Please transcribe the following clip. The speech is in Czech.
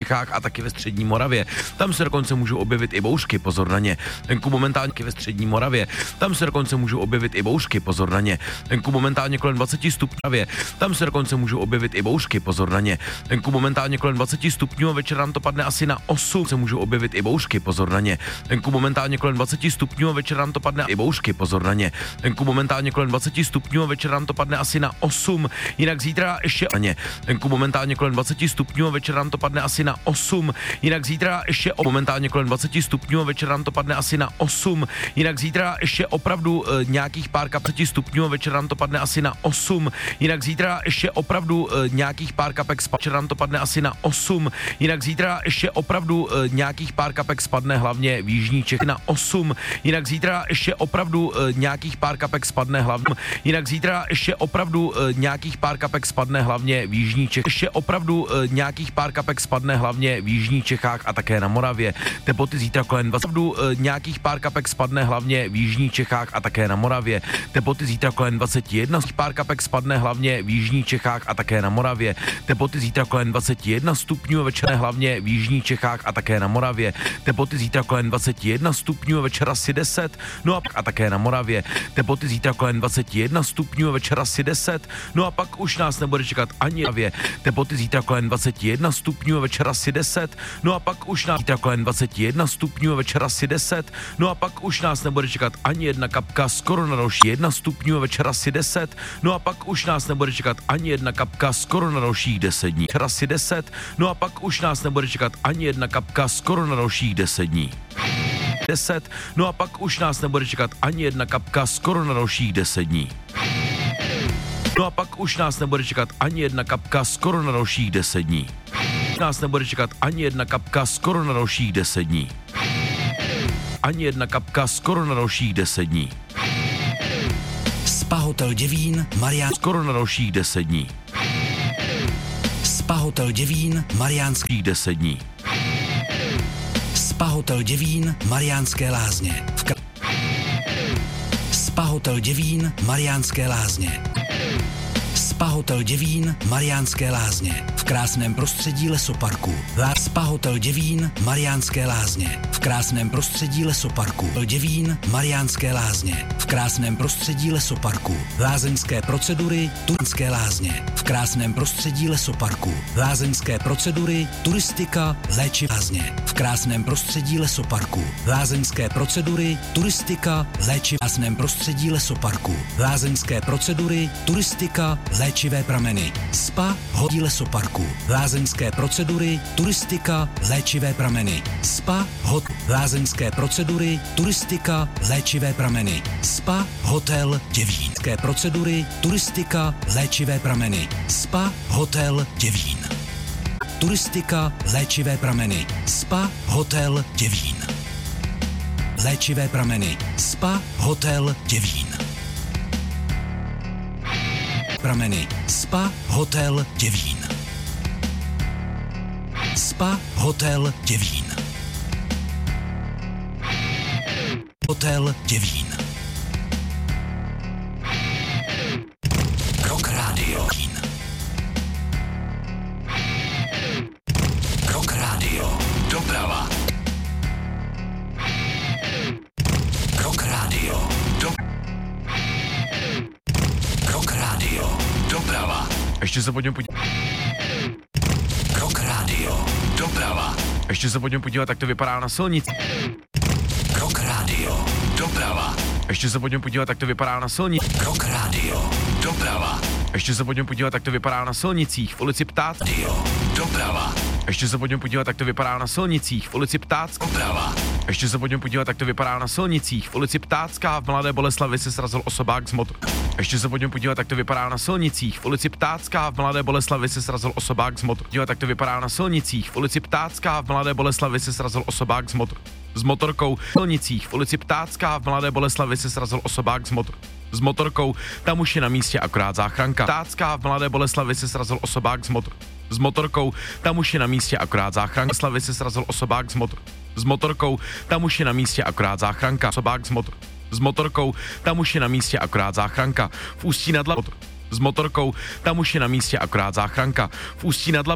Čechách a taky ve střední Moravě. Tam se dokonce můžou objevit i bouřky, pozor na ně. Venku momentálně ve střední Moravě. Tam se dokonce můžou objevit i bouřky, pozor na ně. Venku momentálně kolem 20 stupňů. Tam se dokonce můžou objevit i bouřky, pozor na ně. Venku momentálně kolem 20 stupňů a večer nám to padne asi na 8. Se můžou objevit i bouřky, pozor na ně. Venku momentálně kolem 20 stupňů a večer nám to padne i bouřky, pozor na ně. Venku momentálně kolem 20 stupňů a večer nám to padne asi na 8. Jinak zítra ještě na ně. Venku momentálně kolem 20 stupňů a večer nám to padne asi na 8. Jinak zítra ještě momentálně kolem 20 stupňů a večer nám to padne asi na 8. Jinak zítra ještě opravdu nějakých pár kapek stupňů a večer nám to padne asi na 8. Jinak zítra ještě opravdu nějakých pár kapek večer nám to padne asi na 8. Jinak zítra ještě opravdu nějakých pár kapek spadne hlavně v jižní Čech na 8. Jinak zítra ještě opravdu nějakých pár kapek spadne hlavně. Jinak zítra ještě opravdu nějakých pár kapek spadne hlavně v jižní Čech. Ještě opravdu nějakých pár kapek spadne hlavně v jižních Čechách a také na Moravě. Teploty zítra kolem 20. Nějakých pár kapek spadne hlavně v jižních Čechách a také na Moravě. Teploty zítra kolem 21. Pár kapek spadne hlavně v jižních Čechách a také na Moravě. Teploty zítra kolem 21 stupňů večer hlavně v jižních Čechách a také na Moravě. Teploty zítra kolem 21 stupňů večer asi 10. No a také na Moravě. Teploty zítra kolem 21 stupňů večer asi 10. No a pak už nás nebude čekat ani Moravě. Teploty zítra kolem 21 stupňů večer asi 10. No a pak už nás zítra kolem 21 stupňů večer asi 10. No a pak už nás nebude čekat ani jedna kapka, skoro na další 1 stupňů večer asi 10. No a pak už nás nebude čekat ani jedna kapka, skoro na dalších 10 dní. Večer asi 10. No a pak už nás nebude čekat ani jedna kapka, skoro na dalších 10 dní. 10. No a pak už nás nebude čekat ani jedna kapka, skoro na dalších 10 dní. No a pak už nás nebude čekat ani jedna kapka, skoro na dalších 10 dní. Nás nebude čekat ani jedna kapka, skoro na dalších 10 dní. Ani jedna kapka, skoro na dalších 10 dní. Spa Hotel Děvín, Marián. Skoro na dalších 10 dní. Spa Hotel Děvín, Mariánský 10 dní. Spa Hotel Děvín, Mariánské Lázně. Spa Hotel Děvín, Mariánské Lázně. Spa Hotel Děvín, Mariánské Lázně. V krásném prostředí lesoparku. Spa Hotel Děvín, Mariánské Lázně. V krásném prostředí lesoparku. Hotel Děvín, Mariánské Lázně. V krásném prostředí lesoparku. Lázeňské procedury, turistické lázně. V krásném prostředí lesoparku. Lázeňské procedury, turistika, léčiv lázně. V krásném prostředí lesoparku. Lázeňské procedury, turistika, léčiv v krásném prostředí lesoparku. Lázeňské procedury, turistika, léčivé prameny. Spa Hotel lesoparku. Lázeňské procedury, turistika, léčivé prameny. Spa Hotel. Lázeňské procedury, turistika, léčivé prameny. Spa Hotel Děvín. Procedury, turistika, léčivé prameny. Spa Hotel Děvín. Turistika, léčivé prameny. Spa Hotel Děvín. Léčivé prameny. Spa Hotel Děvín. Prameny. Spa Hotel Děvín. Spa Hotel Děvín. Hotel Děvín. Rock Radio. Rock Radio. Doprava. Rock Radio. Rock Radio. Doprava. Ještě se pojďme podívat. Rock Radio. Doprava. Ještě se pojďme podívat, jak to vypadá na silnici. Rock Radio. Doprava. Ještě se pojďme podívat, jak to vypadá na silnici. Rock Radio. Doprava. Ještě se pojďme podívat, jak to vypadá na silnicích v ulici Ptácká. Radio. Doprava. Ještě se pojďme podívat, jak to vypadá na silnicích v ulici Ptácká. Doprava. Ještě se pojďme podívat, jak to vypadá na silnicích v ulici Ptácká. V Mladé Boleslavi se srazil osobák z motoru. Ještě se pojďme podívat, jak to vypadá na silnicích v ulici Ptácká. V Mladé Boleslavi se srazil osobák z motoru. Dívat, jak to vypadá na silnicích v ulici Ptácká. V Mladé Boleslavi se srazil osobák z motoru. S motorkou v silnicích v ulici Ptácká. V Mladé Boleslavi se srazil osobák z motoru. S motorkou, tam už je na místě akorát záchranka. Ptácká, v Mladé Boleslavi se srazil osobák z motoru. S motorkou, tam už je na místě akorát záchranka. Slavy se srazil osobák z motoru. S motorkou, tam už je na místě akorát záchranka. Osobák z motoru. S motorkou, tam už je na místě akorát záchranka. V Ústí nad Labem. S motorkou, tam už je na místě akorát záchranka. V Ústí nad Labem.